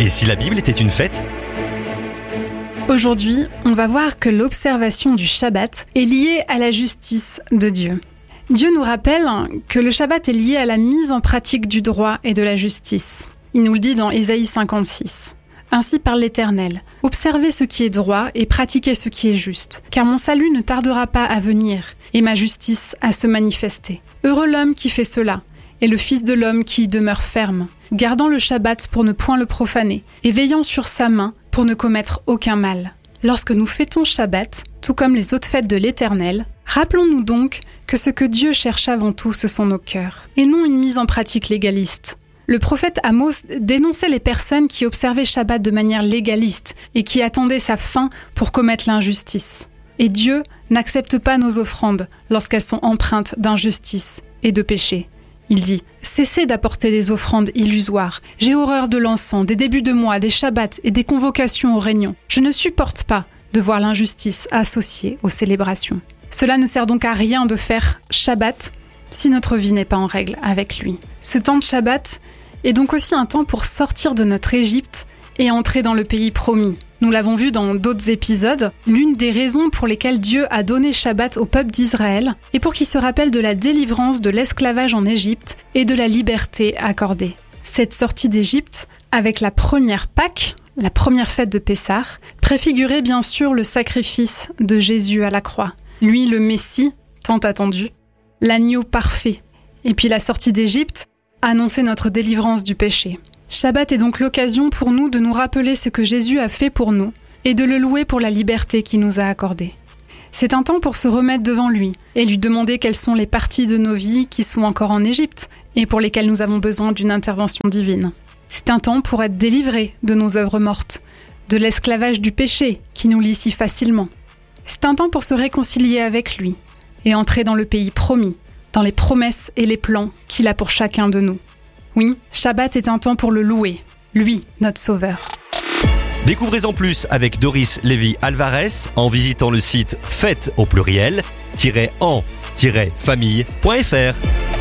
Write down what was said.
Et si la Bible était une fête ? Aujourd'hui, on va voir que l'observation du Shabbat est liée à la justice de Dieu. Dieu nous rappelle que le Shabbat est lié à la mise en pratique du droit et de la justice. Il nous le dit dans Ésaïe 56. Ainsi parle l'Éternel. Observez ce qui est droit et pratiquez ce qui est juste, car mon salut ne tardera pas à venir et ma justice à se manifester. Heureux l'homme qui fait cela, et le Fils de l'homme qui y demeure ferme, gardant le Shabbat pour ne point le profaner, et veillant sur sa main pour ne commettre aucun mal. Lorsque nous fêtons Shabbat, tout comme les autres fêtes de l'Éternel, rappelons-nous donc que ce que Dieu cherche avant tout, ce sont nos cœurs, et non une mise en pratique légaliste. Le prophète Amos dénonçait les personnes qui observaient Shabbat de manière légaliste et qui attendaient sa fin pour commettre l'injustice. Et Dieu n'accepte pas nos offrandes lorsqu'elles sont empreintes d'injustice et de péché. Il dit « Cessez d'apporter des offrandes illusoires. J'ai horreur de l'encens, des débuts de mois, des shabbats et des convocations aux réunions. Je ne supporte pas de voir l'injustice associée aux célébrations. » Cela ne sert donc à rien de faire Shabbat si notre vie n'est pas en règle avec lui. Ce temps de Shabbat est donc aussi un temps pour sortir de notre Égypte et entrer dans le pays promis. Nous l'avons vu dans d'autres épisodes, l'une des raisons pour lesquelles Dieu a donné Shabbat au peuple d'Israël est pour qu'il se rappelle de la délivrance de l'esclavage en Égypte et de la liberté accordée. Cette sortie d'Égypte, avec la première Pâque, la première fête de Pessah, préfigurait bien sûr le sacrifice de Jésus à la croix. Lui, le Messie, tant attendu, l'agneau parfait. Et puis la sortie d'Égypte annonçait notre délivrance du péché. Shabbat est donc l'occasion pour nous de nous rappeler ce que Jésus a fait pour nous et de le louer pour la liberté qu'il nous a accordée. C'est un temps pour se remettre devant lui et lui demander quelles sont les parties de nos vies qui sont encore en Égypte et pour lesquelles nous avons besoin d'une intervention divine. C'est un temps pour être délivré de nos œuvres mortes, de l'esclavage du péché qui nous lie si facilement. C'est un temps pour se réconcilier avec lui et entrer dans le pays promis, dans les promesses et les plans qu'il a pour chacun de nous. Oui, Shabbat est un temps pour le louer, lui, notre Sauveur. Découvrez-en plus avec Doris Lévy-Alvarez en visitant le site fête au pluriel-en-famille.fr.